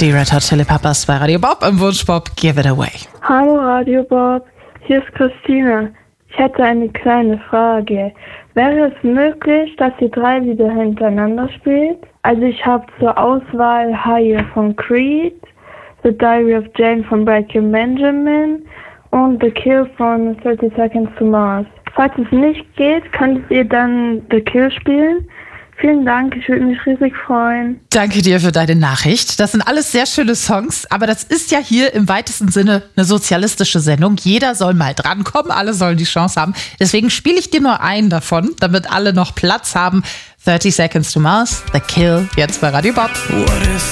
Die Red Hot Chili Peppers bei Radio Bob im Wunschbob Give It Away. Hallo Radio Bob, hier ist Christina. Ich hätte eine kleine Frage. Wäre es möglich, dass ihr 3 Lieder hintereinander spielt? Also ich habe zur Auswahl Higher von Creed, The Diary of Jane von Breaking Benjamin und The Kill von 30 Seconds to Mars. Falls es nicht geht, könntet ihr dann The Kill spielen? Vielen Dank, ich würde mich riesig freuen. Danke dir für deine Nachricht. Das sind alles sehr schöne Songs, aber das ist ja hier im weitesten Sinne eine sozialistische Sendung. Jeder soll mal drankommen, alle sollen die Chance haben. Deswegen spiele ich dir nur einen davon, damit alle noch Platz haben. 30 Seconds to Mars, The Kill, jetzt bei Radio Bob. What if